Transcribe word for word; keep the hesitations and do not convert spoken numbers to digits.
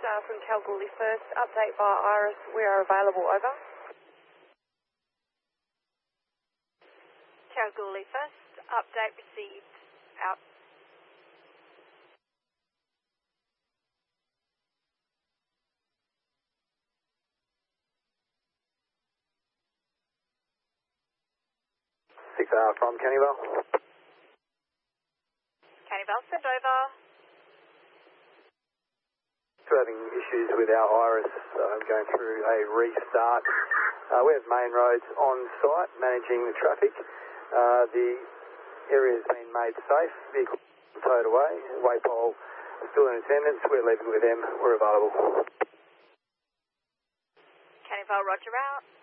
uh, from Kalgoorlie First. Update via Iris. We are available. Over. Kalgoorlie First. Update received. Out. six hour from Cannyvale. Cannyvale, send over. We're having issues with our Iris uh, going through a restart. Uh, we have main roads on site managing the traffic. Uh, the area has been made safe. Vehicle towed away. Waypole still in attendance. We're leaving with them. We're available. Cannyvale, roger out.